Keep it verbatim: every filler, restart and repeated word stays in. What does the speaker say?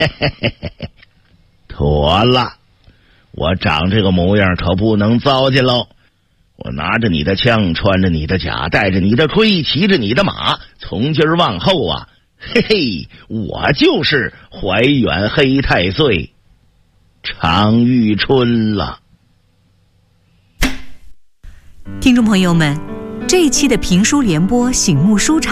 妥了，我长这个模样可不能糟践喽。我拿着你的枪，穿着你的甲，带着你的盔，骑着你的马，从今儿往后啊，嘿嘿，我就是怀远黑太岁常遇春了。 听众朋友们，这一期的评书联播醒目书场